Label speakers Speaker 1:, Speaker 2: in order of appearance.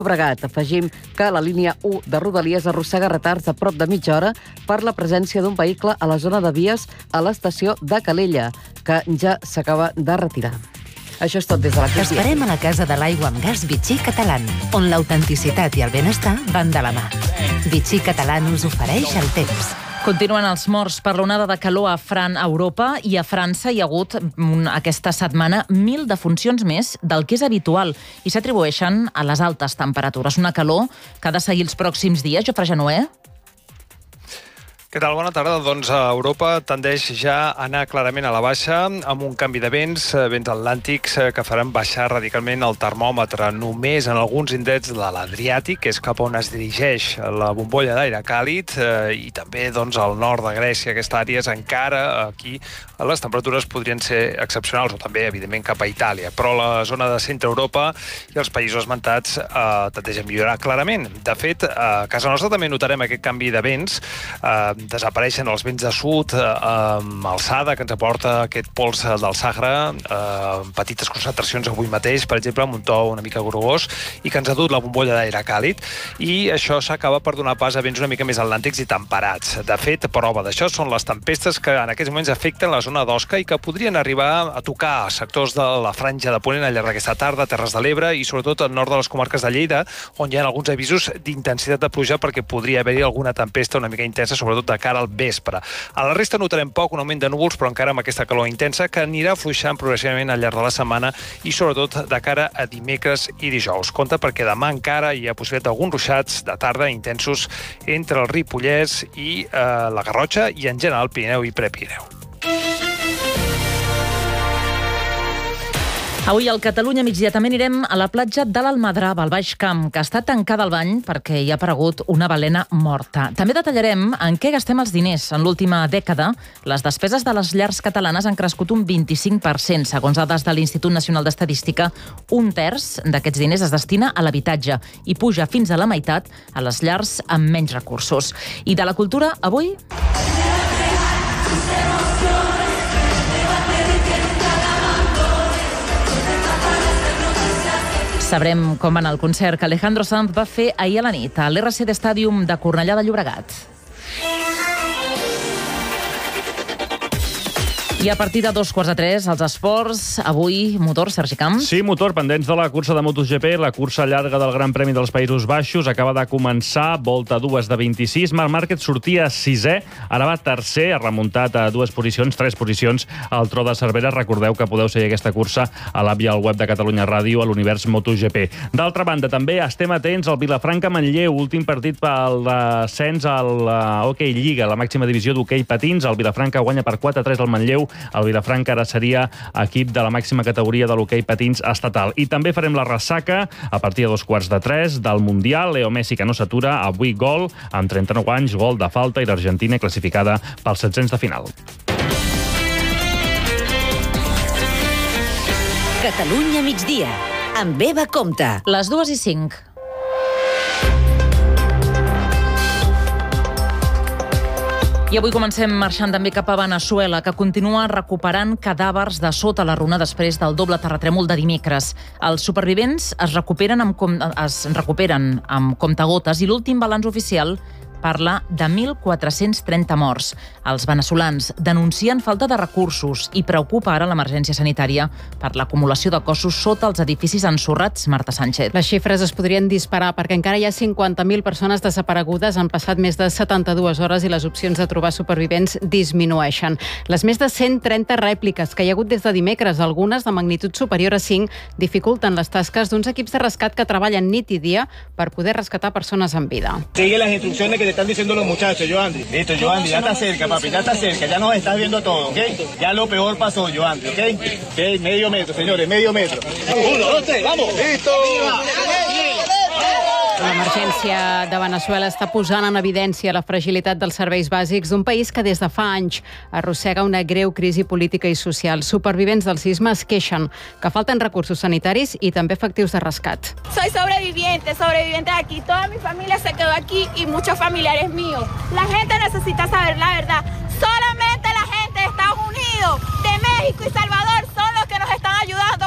Speaker 1: Llobregat. Afegim que la línia 1 de Rodalies arrossega retards de prop de mitja hora per la presència d'un vehicle a la zona de vies a l'estació de Calella, que ja s'acaba de retirar. Això és tot des de la Crisi.
Speaker 2: T'esperem a la Casa de l'Aigua amb Gas Vichy Catalán, on l'autenticitat i el benestar van de la mà. Vichy Catalán us ofereix el temps.
Speaker 3: Continuen els morts per l'onada de calor a Europa, i a França hi ha hagut aquesta setmana 1.000 defuncions més del que és habitual i s'atribueixen a les altes temperatures. Una calor que ha de seguir els pròxims dies. Jofre Genoé?
Speaker 4: Què tal? Bona tarda. Doncs Europa tendeix ja a anar clarament a la baixa amb un canvi de vents atlàntics que faran baixar radicalment el termòmetre. Només en alguns indrets de l'Adriàtic, que és cap on es dirigeix la bombolla d'aire càlid, i també al nord de Grècia, aquesta àrea, encara aquí les temperatures podrien ser excepcionals, o també, evidentment, cap a Itàlia. Però la zona de centre Europa i els països esmentats tendeix a millorar clarament. De fet, a casa nostra també notarem aquest canvi de vents. Desapareixen els vents de sud amb alçada, que ens aporta aquest pols del Sàhara, petites concentracions avui mateix, per exemple, amb un to una mica grogós, i que ens ha dut la bombolla d'aire càlid, i això s'acaba per donar pas a vents una mica més atlàntics i temperats. De fet, prova d'això són les tempestes que en aquests moments afecten la zona d'Osca i que podrien arribar a tocar sectors de la franja de Ponent al llarg d'aquesta tarda, Terres de l'Ebre i sobretot al nord de les comarques de Lleida, on hi ha alguns avisos d'intensitat de pluja perquè podria haver-hi alguna tempesta una mica intensa, sobretot de cara al vespre. A la resta notarem poc, un augment de núvols, però encara amb aquesta calor intensa que anirà afluixant progressivament al llarg de la setmana i sobretot de cara a dimecres i dijous. Compte perquè demà encara hi ha possibilitat d'alguns ruixats de tarda intensos entre el Ripollès i la Garrotxa i en general Pirineu i Prepirineu.
Speaker 3: Avui al Catalunya migdia també anirem a la platja de l'Almadrava, al Baix Camp, que està tancada al bany perquè hi ha aparegut una balena morta. També detallarem en què gastem els diners. En l'última dècada, les despeses de les llars catalanes han crescut un 25%. Segons dades de l'Institut Nacional d'Estadística, un terç d'aquests diners es destina a l'habitatge i puja fins a la meitat a les llars amb menys recursos. I de la cultura, avui... Sabrem com va anar el concert que Alejandro Sanz va fer ahir a la nit a l'RCD Stadium de Cornellà de Llobregat. I a partir de 2:15, els esports, avui motor, Sergi Camps.
Speaker 5: Sí, motor, pendents de la cursa de MotoGP, la cursa llarga del Gran Premi dels Països Baixos acaba de començar, volta 2 de 26, Marc Márquez sortia 6è, ara va tercer, ha remuntat a 3 posicions al Tro de Cervera. Recordeu que podeu seguir aquesta cursa a l'app i al web de Catalunya Ràdio, a l'univers MotoGP. D'altra banda, també estem atents al Vilafranca-Manlleu, últim partit pel ascens al Hockey Lliga, la màxima divisió d'hoquei patins. El Vilafranca guanya per 4-3 al Manlleu. El Vilafranca ara seria equip de la màxima categoria de l'hoquei patins estatal. I també farem la ressaca a partir de 2:15 del Mundial. Leo Messi, que no s'atura, avui gol, amb 39 anys, gol de falta, i l'Argentina classificada pels 700 de final.
Speaker 2: Catalunya migdia, amb Eva Compte.
Speaker 3: Les 2:05. I avui comencem marxant també cap a Veneçuela, que continua recuperant cadàvers de sota la runa després del doble terratrèmol de dimecres. Els supervivents es recuperen amb comptagotes i l'últim balanç oficial parla de 1.430 morts. Els veneçolans denuncien falta de recursos i preocupa ara l'emergència sanitària per l'acumulació de cossos sota els edificis ensorrats. Marta Sánchez.
Speaker 6: Les xifres es podrien disparar perquè encara hi ha 50.000 persones desaparegudes. Han passat més de 72 hores i les opcions de trobar supervivents disminueixen. Les més de 130 rèpliques que hi ha hagut des de dimecres, algunes de magnitud superior a 5, dificulten les tasques d'uns equips de rescat que treballen nit i dia per poder rescatar persones en vida.
Speaker 7: Sigue las instrucciones que están diciendo los muchachos, Joandri. Listo, Joandri, ya está cerca, papi, ya está cerca, ya nos estás viendo todo, ¿ok? Ya lo peor pasó, Joandri, ¿ok? Ok, medio metro, señores, medio metro. 1, 2, 3, vamos. Listo.
Speaker 6: L'emergència de Veneçuela està posant en evidència la fragilitat dels serveis bàsics d'un país que des de fa anys arrossega una greu crisi política i social. Supervivents del sisme es queixen que falten recursos sanitaris i també efectius de rescat.
Speaker 8: Soy sobreviviente de aquí. Toda mi familia se quedó aquí y muchos familiares míos. La gente necesita saber la verdad. Solamente la gente de Estados Unidos, de México y Salvador son los que nos están ayudando.